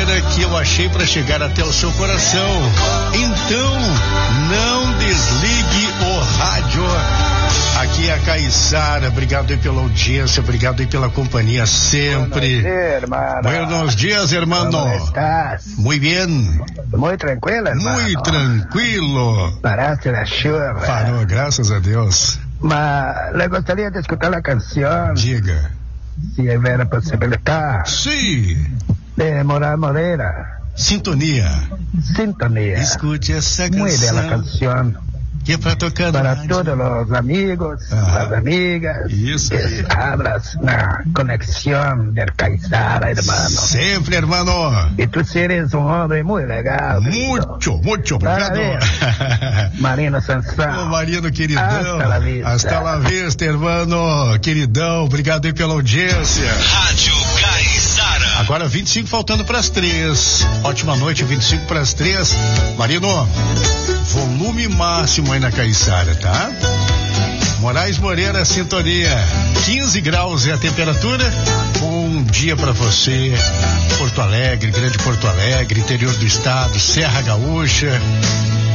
maneira que eu achei para chegar até o seu coração. Então, não desligue o rádio. Aqui é a Caiçara, obrigado aí pela audiência, obrigado aí pela companhia sempre. Buenos dias, hermano. ¿Cómo estás? Muy bien. Muy tranquilo, hermano. Muy tranquilo. Paraste la chuva. Parou, graças a Deus. Mas le gostaria de escutar a canção. Diga. Se houver a possibilidade. Sim. De Morar Moreira. Sintonia. Escute essa canção. Muy bela canção. Que é para tocar para todos os amigos, as amigas. Isso. Que hablas na conexão de Caiçara, hermano. Sempre, hermano. E tu eres um homem muito legal. Muito obrigado. Marino Sansão. Ô, Marino, queridão. Hasta la vista, hermano. Queridão, obrigado aí pela audiência. Rádio Caiçara. Agora 25 faltando para as 3. Ótima noite, 25 para as 3. Marino, volume máximo aí na Caiçara, tá? Moraes Moreira, sintonia. 15 graus é a temperatura. Bom dia pra você. Porto Alegre, Grande Porto Alegre, interior do estado, Serra Gaúcha.